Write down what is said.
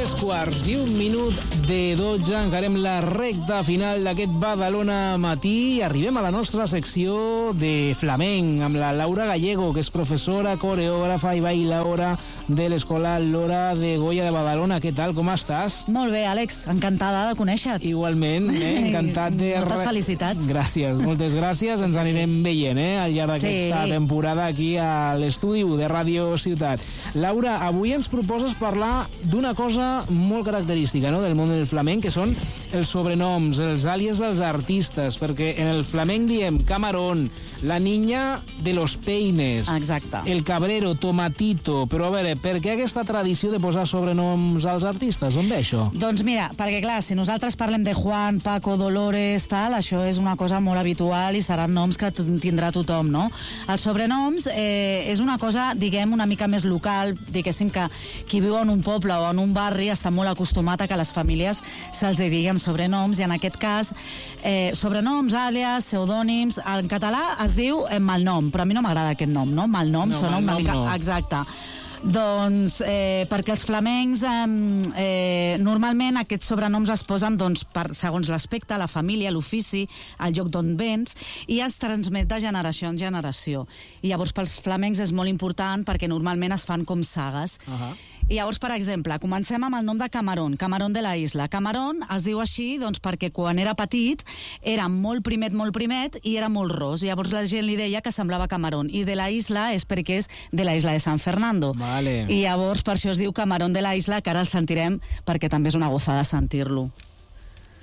3:15 encarem la recta final d'aquest Badalona Matí i arribem a la nostra secció de flamenc amb la Laura Gallego, que és professora, coreògrafa i bailaora de l'Escola Lora de Goya de Badalona. Què tal, com estàs? Molt bé, Àlex, encantada de conèixer-te. Igualment, encantat de... Moltes felicitats. Gràcies, moltes gràcies. Ens anirem veient al llarg d'aquesta temporada aquí a l'estudi de Ràdio Ciutat. Laura, avui ens proposes parlar d'una cosa molt característica, no?, del món del flamenc, que són els sobrenoms, els àlies dels artistes, perquè en el flamenc diem Camarón, la niña de los peines, exacte, el cabrero, Tomatito, però a veure, per què aquesta tradició de posar sobrenoms als artistes? On ve això? Doncs mira, perquè clar, si nosaltres parlem de Juan, Paco, Dolores, tal, això és una cosa molt habitual i seran noms que tindrà tothom, no? Els sobrenoms és una cosa, diguem, una mica més local, diguéssim que qui viu en un poble o en un barri està molt acostumat a que les famílies se'ls digui amb sobrenoms, i en aquest cas sobrenoms, àlies, pseudònims, en català es diu malnom, però a mi no m'agrada aquest nom, no? Malnom sona una mica... No. Exacte. Doncs perquè els flamencs normalment aquests sobrenoms es posen segons l'aspecte, la família, l'ofici, el lloc d'on vens, i es transmet de generació en generació. I llavors pels flamencs és molt important perquè normalment es fan com sagues. I llavors, per exemple, comencem amb el nom de Camarón, Camarón de la Isla. Camarón es diu així perquè quan era petit era molt primet i era molt ros. Llavors la gent li deia que semblava Camarón. I de la Isla és perquè és de la Isla de San Fernando. Vale. I llavors per això es diu Camarón de la Isla, que ara el sentirem perquè també és una gozada sentir-lo.